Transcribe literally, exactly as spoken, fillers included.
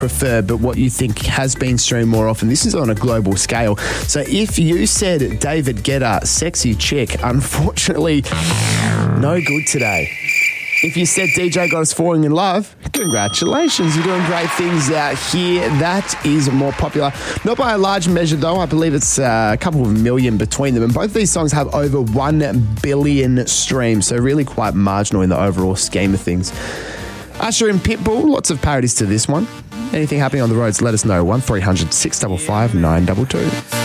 prefer, but what you think has been streamed more often. This is on a global scale. So if you said David Guetta, Sexy Chick, unfortunately, no good today. If you said D J Got Us Falling in Love, congratulations. You're doing great things out here. That is more popular. Not by a large measure, though. I believe it's a couple of million between them. And both these songs have over one billion streams, so really quite marginal in the overall scheme of things. Usher and Pitbull, lots of parodies to this one. Anything happening on the roads, let us know. one three hundred six five five nine two two.